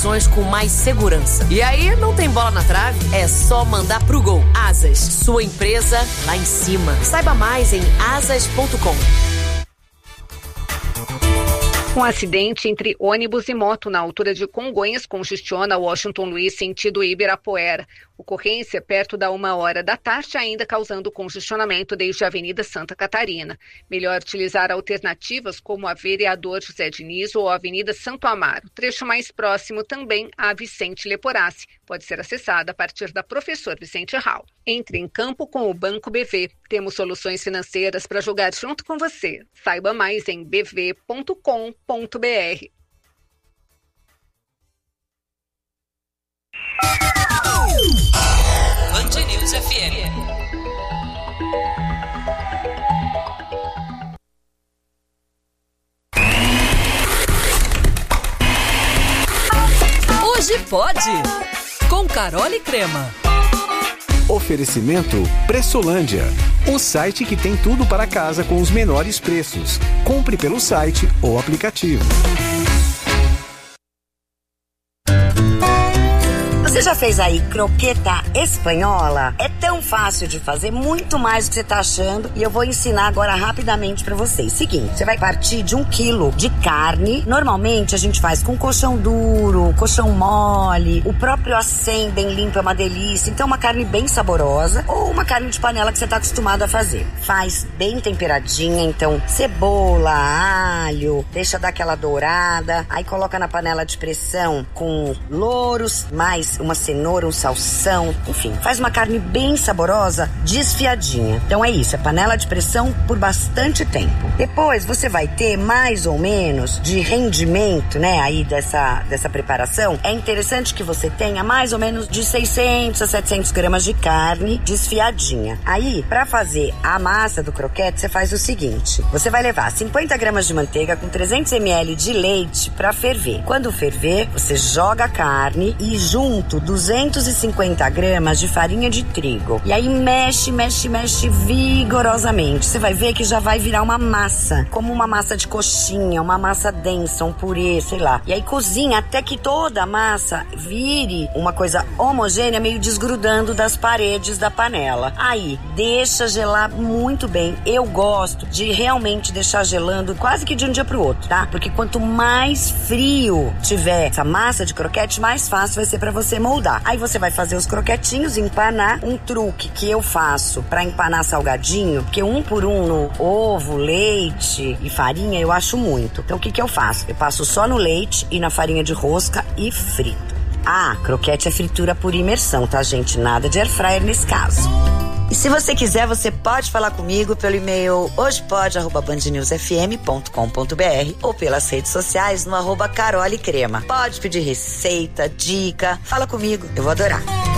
opções com mais segurança. E aí, não tem bola na trave? É só mandar pro gol. Asas, sua empresa lá em cima. Saiba mais em asas.com. Um acidente entre ônibus e moto na altura de Congonhas congestiona Washington Luiz sentido Ibirapuera. Ocorrência perto da 1h da tarde, ainda causando congestionamento desde a Avenida Santa Catarina. Melhor utilizar alternativas como a Vereador José Diniz ou a Avenida Santo Amaro. Trecho mais próximo também a Vicente Leporassi. Pode ser acessada a partir da Professor Vicente Hall. Entre em campo com o Banco BV. Temos soluções financeiras para jogar junto com você. Saiba mais em bv.com.br. Band News FM. Hoje pode. Com Carol e Crema. Oferecimento Pressolândia, o site que tem tudo para casa com os menores preços. Compre pelo site ou aplicativo. Você já fez aí croqueta espanhola? É tão fácil de fazer, muito mais do que você tá achando, e eu vou ensinar agora rapidamente pra vocês. Seguinte, você vai partir de 1 quilo de carne. Normalmente a gente faz com colchão duro, colchão mole, o próprio acém bem limpo é uma delícia, então uma carne bem saborosa, ou uma carne de panela que você tá acostumado a fazer. Faz bem temperadinha, então cebola, alho, deixa dar aquela dourada, aí coloca na panela de pressão com louros, mais uma cenoura, um salsão, enfim, faz uma carne bem saborosa, desfiadinha. Então é isso, é panela de pressão por bastante tempo. Depois você vai ter mais ou menos de rendimento, né, aí dessa preparação. É interessante que você tenha mais ou menos de 600 a 700 gramas de carne desfiadinha. Aí, para fazer a massa do croquete, você faz o seguinte, você vai levar 50 gramas de manteiga com 300 ml de leite para ferver. Quando ferver, você joga a carne e junto 250 gramas de farinha de trigo. E aí mexe vigorosamente. Você vai ver que já vai virar uma massa, como uma massa de coxinha, uma massa densa, um purê, sei lá. E aí cozinha até que toda a massa vire uma coisa homogênea, meio desgrudando das paredes da panela. Aí, deixa gelar muito bem. Eu gosto de realmente deixar gelando quase que de um dia pro outro, tá? Porque quanto mais frio tiver essa massa de croquete, mais fácil vai ser pra você moldar. Aí você vai fazer os croquetinhos, empanar. Um truque que eu faço pra empanar salgadinho, porque 1 por 1 no ovo, leite e farinha eu acho muito. Então o que eu faço? Eu passo só no leite e na farinha de rosca e frito. Ah, croquete é fritura por imersão, tá, gente? Nada de air fryer nesse caso. E se você quiser, você pode falar comigo pelo e-mail hojepode@bandnewsfm.com.br ou pelas redes sociais no @carolecrema. Pode pedir receita, dica, fala comigo, eu vou adorar.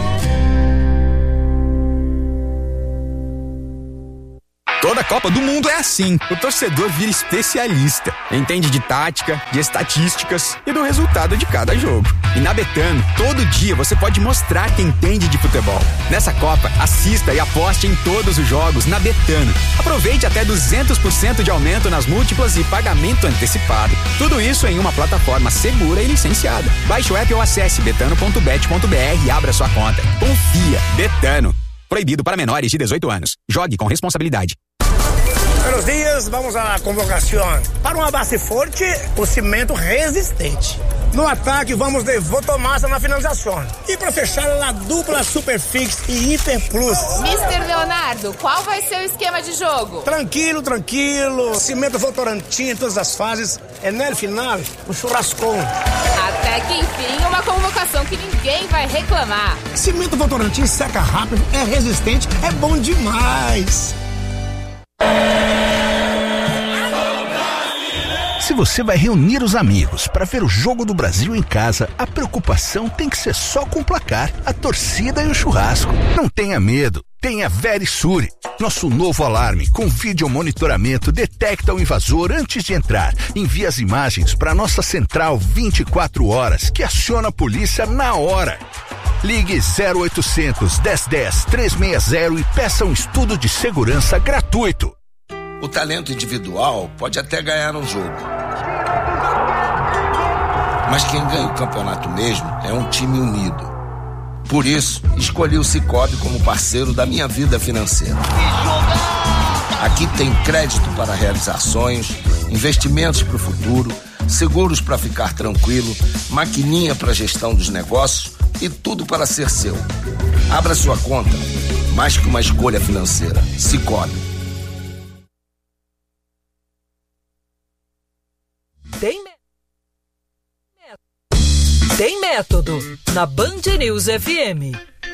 Toda Copa do Mundo é assim. O torcedor vira especialista. Entende de tática, de estatísticas e do resultado de cada jogo. E na Betano, todo dia você pode mostrar que entende de futebol. Nessa Copa, assista e aposte em todos os jogos na Betano. Aproveite até 200% de aumento nas múltiplas e pagamento antecipado. Tudo isso em uma plataforma segura e licenciada. Baixe o app ou acesse betano.bet.br e abra sua conta. Confia. Betano. Proibido para menores de 18 anos. Jogue com responsabilidade. Buenos dias, vamos à convocação. Para uma base forte, o cimento resistente. No ataque, vamos de Votomassa na finalização. E para fechar, a dupla Superfix e Hiper Plus. Mister Leonardo, qual vai ser o esquema de jogo? Tranquilo. Cimento Votorantim em todas as fases. É no final, um churrascão. Até que enfim, uma convocação que ninguém vai reclamar. Cimento Votorantim seca rápido, é resistente, é bom demais. Se você vai reunir os amigos para ver o Jogo do Brasil em casa, a preocupação tem que ser só com o placar, a torcida e o churrasco. Não tenha medo, tenha Verisure. Nosso novo alarme com vídeo monitoramento detecta o invasor antes de entrar. Envia as imagens para nossa central 24 horas, que aciona a polícia na hora. Ligue 0800 1010 360 e peça um estudo de segurança gratuito. O talento individual pode até ganhar um jogo, Mas quem ganha o campeonato mesmo é um time unido. Por isso, escolhi o Sicoob como parceiro da minha vida financeira. Aqui tem crédito para realizar sonhos, investimentos para o futuro, seguros para ficar tranquilo, maquininha para gestão dos negócios e tudo para ser seu. Abra sua conta, mais que uma escolha financeira. Sicoob. Tem método na Band News FM.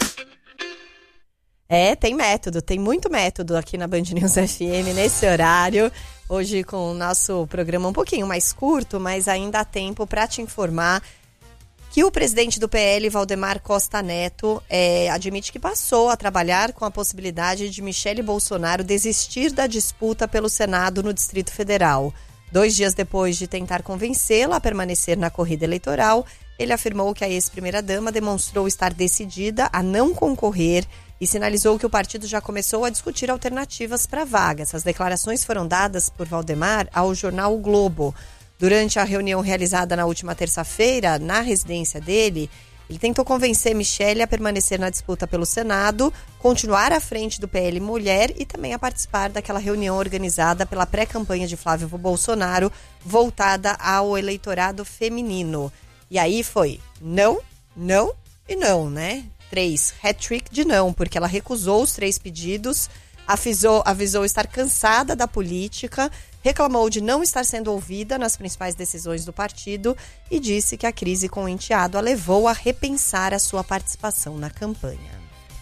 Tem método, tem muito método aqui na Band News FM nesse horário. Hoje com o nosso programa um pouquinho mais curto, mas ainda há tempo para te informar que o presidente do PL, Valdemar Costa Neto, admite que passou a trabalhar com a possibilidade de Michele Bolsonaro desistir da disputa pelo Senado no Distrito Federal. 2 dias depois de tentar convencê-la a permanecer na corrida eleitoral, ele afirmou que a ex-primeira-dama demonstrou estar decidida a não concorrer e sinalizou que o partido já começou a discutir alternativas para a vaga. Essas declarações foram dadas por Valdemar ao jornal O Globo. Durante a reunião realizada na última terça-feira, na residência dele, ele tentou convencer Michele a permanecer na disputa pelo Senado, continuar à frente do PL Mulher e também a participar daquela reunião organizada pela pré-campanha de Flávio Bolsonaro, voltada ao eleitorado feminino. E aí foi não, não e não, né? 3 hat-trick de não, porque ela recusou os 3 pedidos, avisou estar cansada da política, reclamou de não estar sendo ouvida nas principais decisões do partido e disse que a crise com o enteado a levou a repensar a sua participação na campanha.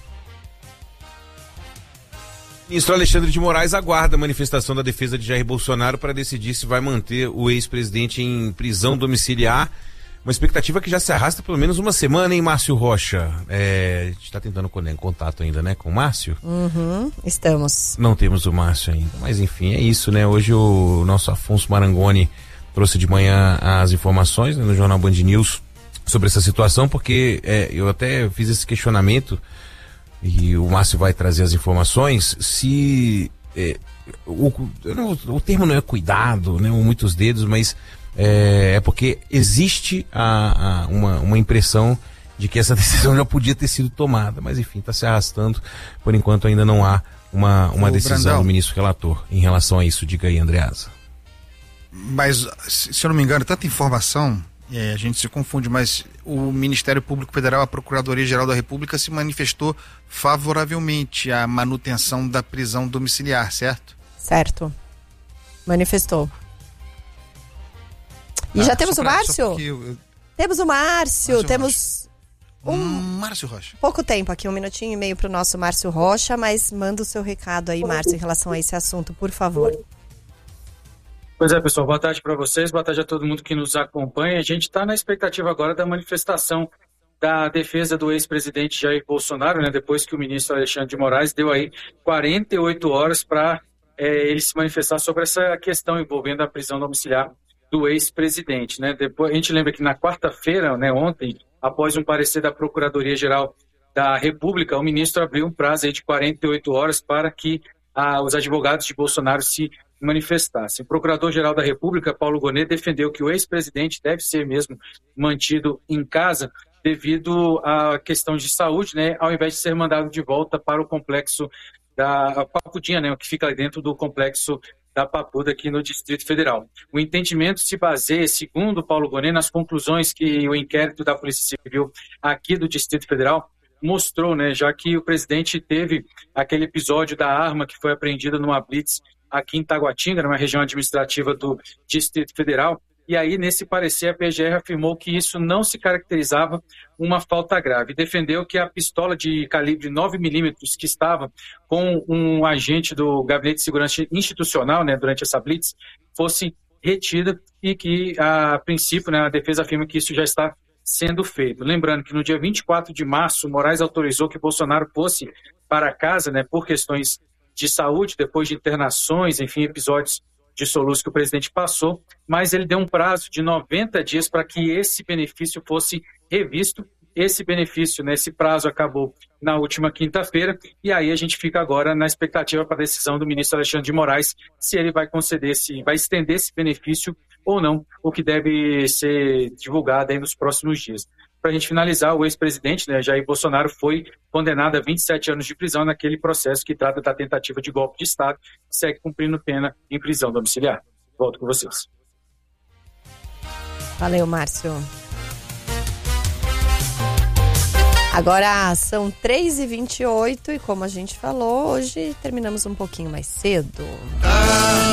O ministro Alexandre de Moraes aguarda a manifestação da defesa de Jair Bolsonaro para decidir se vai manter o ex-presidente em prisão domiciliar. Uma expectativa que já se arrasta pelo menos uma semana, hein, Márcio Rocha? A gente está tentando contato ainda, né, com o Márcio? Estamos. Não temos o Márcio ainda, mas enfim, é isso, né? Hoje o nosso Afonso Marangoni trouxe de manhã as informações, né, no Jornal Band News sobre essa situação, porque eu até fiz esse questionamento e o Márcio vai trazer as informações, se o termo não é cuidado, né, muitos dedos, mas é porque existe uma impressão de que essa decisão já podia ter sido tomada, mas enfim, está se arrastando. Por enquanto ainda não há uma decisão Brandão, do ministro relator em relação a isso. Diga aí, Andreasa. Mas, se eu não me engano, tanta informação, a gente se confunde, mas o Ministério Público Federal, a Procuradoria-Geral da República se manifestou favoravelmente à manutenção da prisão domiciliar, certo? Certo. Manifestou. E já temos o Márcio? Temos o Márcio, temos Márcio Rocha. Pouco tempo aqui, 1 minutinho e meio para o nosso Márcio Rocha, mas manda o seu recado aí, Márcio, em relação a esse assunto, por favor. Pois é, pessoal, boa tarde para vocês, boa tarde a todo mundo que nos acompanha. A gente está na expectativa agora da manifestação da defesa do ex-presidente Jair Bolsonaro, né, depois que o ministro Alexandre de Moraes deu aí 48 horas para ele se manifestar sobre essa questão envolvendo a prisão domiciliar do ex-presidente, né? Depois, a gente lembra que na quarta-feira, né, ontem, após um parecer da Procuradoria-Geral da República, o ministro abriu um prazo aí de 48 horas para que os advogados de Bolsonaro se manifestassem. O Procurador-Geral da República, Paulo Gonet, defendeu que o ex-presidente deve ser mesmo mantido em casa devido à questão de saúde, né, ao invés de ser mandado de volta para o complexo da Papudinha, né, que fica dentro do complexo da Papuda aqui no Distrito Federal. O entendimento se baseia, segundo Paulo Gonet, nas conclusões que o inquérito da Polícia Civil aqui do Distrito Federal mostrou, né, já que o presidente teve aquele episódio da arma que foi apreendida numa blitz aqui em Taguatinga, numa região administrativa do Distrito Federal, e aí nesse parecer a PGR afirmou que isso não se caracterizava uma falta grave. Defendeu que a pistola de calibre 9mm que estava com um agente do Gabinete de Segurança Institucional, né, durante essa blitz, fosse retida e que, a princípio, né, a defesa afirma que isso já está sendo feito. Lembrando que no dia 24 de março, Moraes autorizou que Bolsonaro fosse para casa, né, por questões de saúde, depois de internações, enfim, episódios de soluço que o presidente passou, mas ele deu um prazo de 90 dias para que esse benefício fosse revisto. Esse benefício, né, esse prazo acabou na última quinta-feira, e aí a gente fica agora na expectativa para a decisão do ministro Alexandre de Moraes, se ele vai conceder, se vai estender esse benefício ou não, o que deve ser divulgado aí nos próximos dias. Para a gente finalizar, o ex-presidente, né, Jair Bolsonaro, foi condenado a 27 anos de prisão naquele processo que trata da tentativa de golpe de Estado, e segue cumprindo pena em prisão domiciliar. Volto com vocês. Valeu, Márcio. Agora são 3h28 e como a gente falou, hoje terminamos um pouquinho mais cedo.